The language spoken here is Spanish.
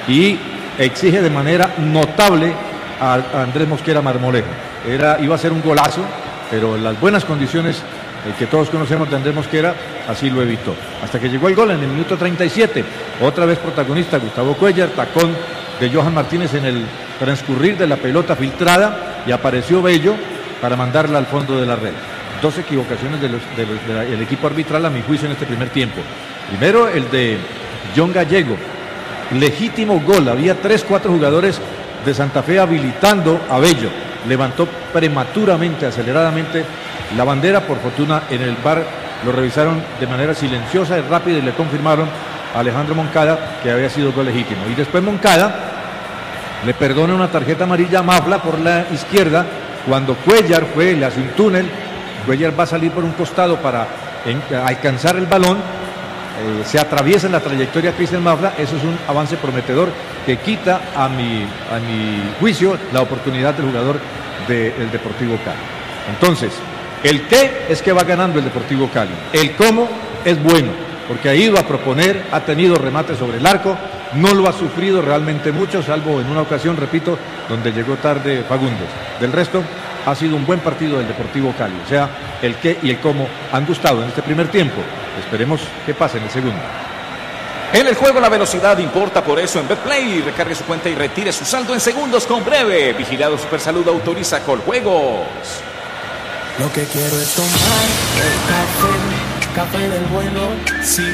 y exige de manera notable a Andrés Mosquera Marmolejo. Iba a ser un golazo, pero en las buenas condiciones que todos conocemos de Andrés Mosquera, así lo evitó. Hasta que llegó el gol en el minuto 37, otra vez protagonista Gustavo Cuéllar, tacón de Johan Martínez en el transcurrir de la pelota filtrada, y apareció Bello para mandarla al fondo de la red. Dos equivocaciones del equipo arbitral, a mi juicio, en este primer tiempo. Primero, el de John Gallego, legítimo gol. Había 3-4 jugadores de Santa Fe habilitando a Bello. Levantó prematuramente, aceleradamente la bandera. Por fortuna, en el VAR lo revisaron de manera silenciosa y rápida y le confirmaron a Alejandro Moncada que había sido gol legítimo. Y después Moncada le perdona una tarjeta amarilla a Mafla por la izquierda cuando Cuéllar le hace un túnel. Cuéllar va a salir por un costado para alcanzar el balón, se atraviesa en la trayectoria Cristian Mafla. Eso es un avance prometedor que quita a mi juicio la oportunidad del jugador del Deportivo Cali. Entonces, el qué es que va ganando el Deportivo Cali, el cómo es bueno, porque ha ido a proponer, ha tenido remate sobre el arco, no lo ha sufrido realmente mucho, salvo en una ocasión, repito, donde llegó tarde Fagundes. Del resto, ha sido un buen partido del Deportivo Cali. O sea, el qué y el cómo han gustado en este primer tiempo. Esperemos que pase en el segundo. En el juego la velocidad importa, por eso en BetPlay recargue su cuenta y retire su saldo en segundos con Breve. Vigilado Supersalud, autoriza Coljuegos. Lo que quiero es tomar el café del bueno. Sí.